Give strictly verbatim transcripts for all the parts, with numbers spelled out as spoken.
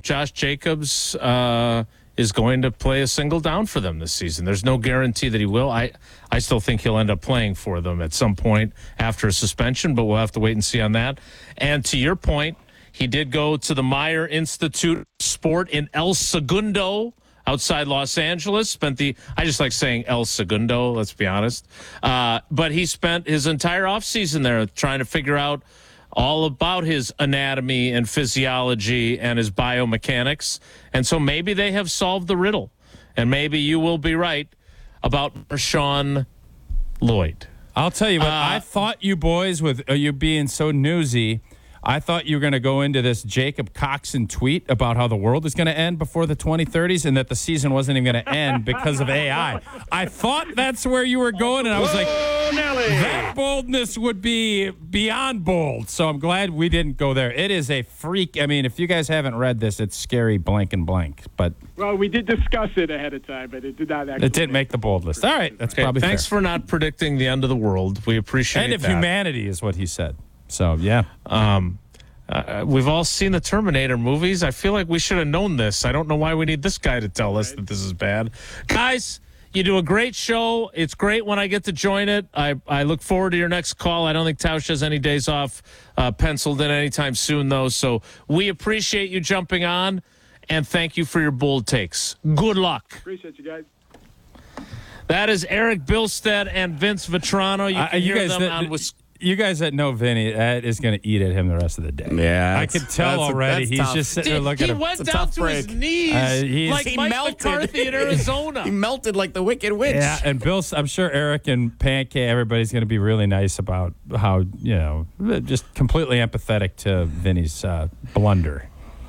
Josh Jacobs uh, is going to play a single down for them this season. There's no guarantee that he will. I, I still think he'll end up playing for them at some point after a suspension, but we'll have to wait and see on that. And to your point, he did go to the Meyer Institute of Sport in El Segundo, outside Los Angeles. Spent the, I just like saying El Segundo, let's be honest. Uh, but he spent his entire offseason there trying to figure out all about his anatomy and physiology and his biomechanics. And so maybe they have solved the riddle. And maybe you will be right about Marshawn Lloyd. I'll tell you what, Uh, I thought you boys, with uh, you being so newsy, I thought you were going to go into this Jacob Coxon tweet about how the world is going to end before the twenty thirties and that the season wasn't even going to end because of A I. I thought that's where you were going, and I was like, that boldness would be beyond bold. So I'm glad we didn't go there. It is a freak. I mean, if you guys haven't read this, it's scary blank and blank. But Well, we did discuss it ahead of time, but it did not actually. it didn't make the bold list. All right, that's Okay, probably thanks fair. for not predicting the end of the world. We appreciate End of that. humanity is what he said. So, yeah. Um, uh, we've all seen the Terminator movies. I feel like we should have known this. I don't know why we need this guy to tell us that this is bad. Guys, you do a great show. It's great when I get to join it. I, I look forward to your next call. I don't think Tausch has any days off uh, penciled in anytime soon, though. So we appreciate you jumping on, and thank you for your bold takes. Good luck. Appreciate you guys. That is Eric Bilstead and Vince Vetrano. You can Uh, you hear guys them that- on Wisconsin. You guys that know Vinny, that is going to eat at him the rest of the day. Yeah, I that's- can tell that's a- already. that's He's tough. just sitting there Dude, looking he at went It's a down tough to his break. knees Uh, he's- like He Mike melted. McCarthy in Arizona. He melted like the Wicked Witch. Yeah, and Bill, I'm sure Eric and Pancake, everybody's going to be really nice about how, you know, just completely empathetic to Vinny's uh, blunder.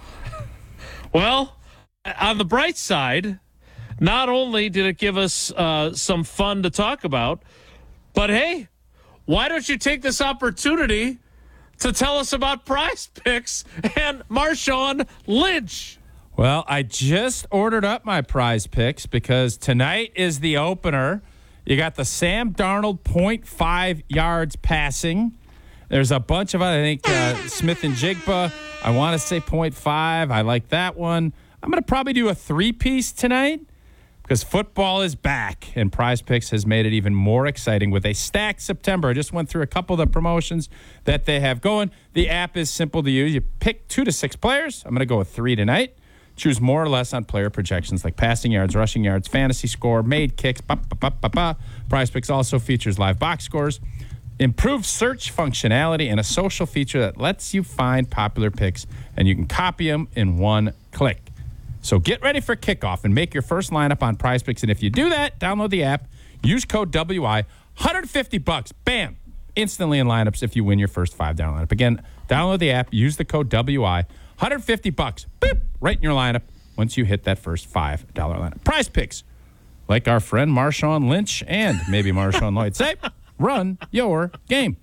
Well, on the bright side, not only did it give us uh, some fun to talk about, but hey, why don't you take this opportunity to tell us about Prize Picks and Marshawn Lynch? Well, I just ordered up my Prize Picks because tonight is the opener. You got the Sam Darnold point five yards passing. There's a bunch of other, I think, uh, Smith and Jigba. I want to say point five. I like that one. I'm going to probably do a three-piece tonight because football is back, and Prize Picks has made it even more exciting with a stacked September. I just went through a couple of the promotions that they have going. The app is simple to use. You pick two to six players. I'm going to go with three tonight. Choose more or less on player projections like passing yards, rushing yards, fantasy score, made kicks. Ba, ba, ba, ba, ba. Prize Picks also features live box scores, improved search functionality, and a social feature that lets you find popular picks, and you can copy them in one click. So get ready for kickoff and make your first lineup on Prize Picks. And if you do that, download the app, use code W I, one hundred fifty bucks, bam, instantly in lineups if you win your first five down lineup. Again, download the app, use the code W I, one hundred fifty bucks, boop, right in your lineup once you hit that first five dollar lineup. Prize Picks, like our friend Marshawn Lynch and maybe Marshawn Lloyd say, run your game.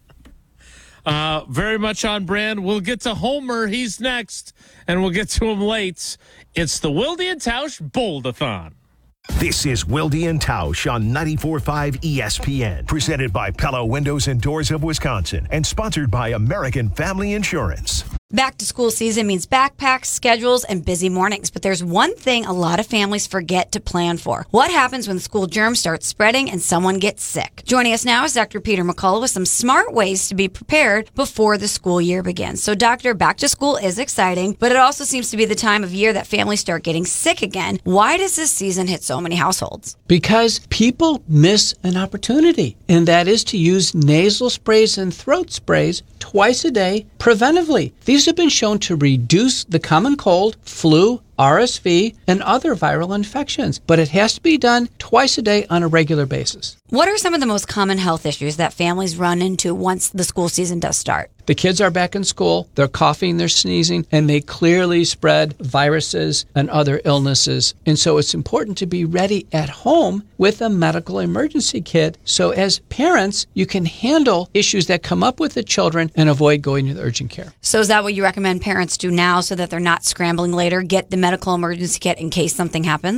Uh, very much on brand. We'll get to Homer. He's next, and we'll get to him late. It's the Wilde and Tausch Bold-a-thon. This is Wilde and Tausch on ninety-four point five E S P N, presented by Pella Windows and Doors of Wisconsin, and sponsored by American Family Insurance. Back to school season means backpacks, schedules, and busy mornings. But there's one thing a lot of families forget to plan for. What happens when school germs start spreading and someone gets sick? Joining us now is Doctor Peter McCullough with some smart ways to be prepared before the school year begins. So, Doctor, back to school is exciting, but it also seems to be the time of year that families start getting sick again. Why does this season hit so many households? Because people miss an opportunity, and that is to use nasal sprays and throat sprays twice a day preventively. These have been shown to reduce the common cold, flu, R S V, and other viral infections, but it has to be done twice a day on a regular basis. What are some of the most common health issues that families run into once the school season does start? The kids are back in school, they're coughing, they're sneezing, and they clearly spread viruses and other illnesses. And so it's important to be ready at home with a medical emergency kit. So as parents, you can handle issues that come up with the children and avoid going to the urgent care. So is that what you recommend parents do now so that they're not scrambling later? Get the medical emergency kit in case something happens?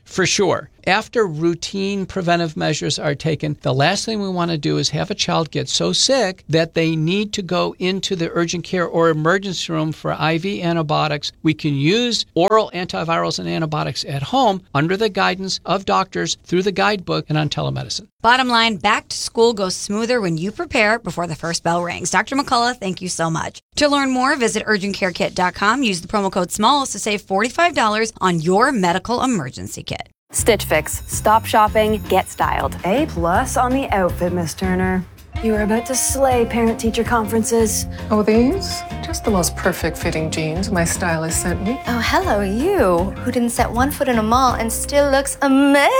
for sure. After routine preventive measures are taken, the last thing we want to do is have a child get so sick that they need to go into the urgent care or emergency room for I V antibiotics. We can use oral antivirals and antibiotics at home under the guidance of doctors through the guidebook and on telemedicine. Bottom line, back to school goes smoother when you prepare before the first bell rings. Doctor McCullough, thank you so much. To learn more, visit urgent care kit dot com. Use the promo code SMALLS to save forty-five dollars on your medical emergency kit. Stitch Fix. Stop shopping, get styled. A plus on the outfit, Miss Turner. You are about to slay parent-teacher conferences. Oh, these? Just the most perfect fitting jeans my stylist sent me. Oh, hello, you, who didn't set one foot in a mall and still looks amazing.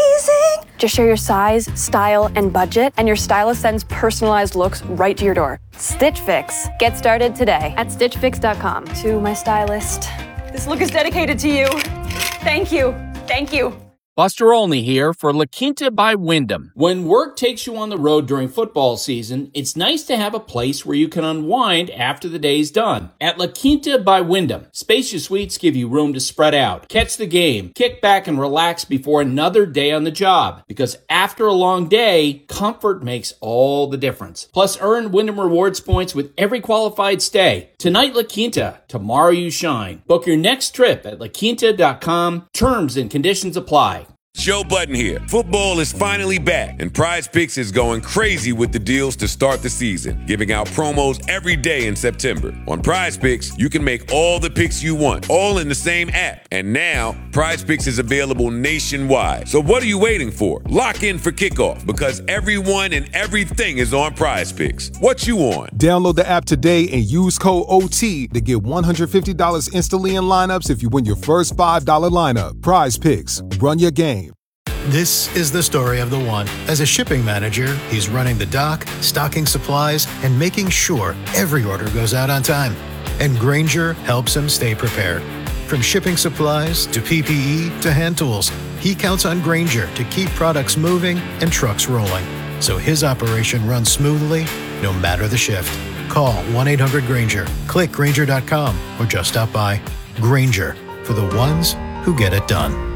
Just share your size, style, and budget, and your stylist sends personalized looks right to your door. Stitch Fix. Get started today at stitch fix dot com. To my stylist, this look is dedicated to you. Thank you. Thank you. Buster Olney here for La Quinta by Wyndham. When work takes you on the road during football season, it's nice to have a place where you can unwind after the day's done. At La Quinta by Wyndham, spacious suites give you room to spread out, catch the game, kick back and relax before another day on the job. Because after a long day, comfort makes all the difference. Plus, earn Wyndham Rewards points with every qualified stay. Tonight, La Quinta. Tomorrow, you shine. Book your next trip at la quinta dot com. Terms and conditions apply. Joe Budden here. Football is finally back, and Prize Picks is going crazy with the deals to start the season, giving out promos every day in September. On Prize Picks, you can make all the picks you want, all in the same app. And now, Prize Picks is available nationwide. So what are you waiting for? Lock in for kickoff, because everyone and everything is on Prize Picks. What you on? Download the app today and use code O T to get one hundred fifty dollars instantly in lineups if you win your first five dollars lineup. Prize Picks. Run your game. This is the story of the one. As a shipping manager, he's running the dock, stocking supplies, and making sure every order goes out on time. And Grainger helps him stay prepared. From shipping supplies to P P E to hand tools, he counts on Grainger to keep products moving and trucks rolling, so his operation runs smoothly no matter the shift. Call one eight hundred Grainger, click Grainger dot com, or just stop by. Grainger, for the ones who get it done.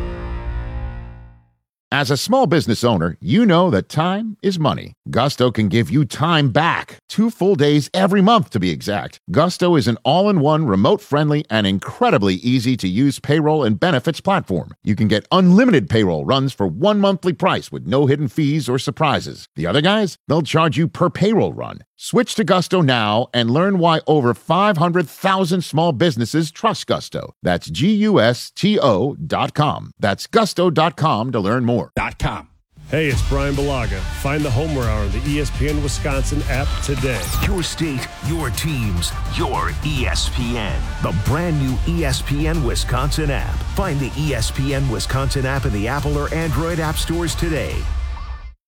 As a small business owner, you know that time is money. Gusto can give you time back. Two full days every month, to be exact. Gusto is an all-in-one, remote-friendly, and incredibly easy-to-use payroll and benefits platform. You can get unlimited payroll runs for one monthly price with no hidden fees or surprises. The other guys, they'll charge you per payroll run. Switch to Gusto now and learn why over five hundred thousand small businesses trust Gusto. That's G U S T O dot com. That's gusto dot com to learn more. .com. Hey, it's Brian Balaga. Find the Homer Hour on the E S P N Wisconsin app today. Your state, your teams, your E S P N. The brand new E S P N Wisconsin app. Find the E S P N Wisconsin app in the Apple or Android app stores today.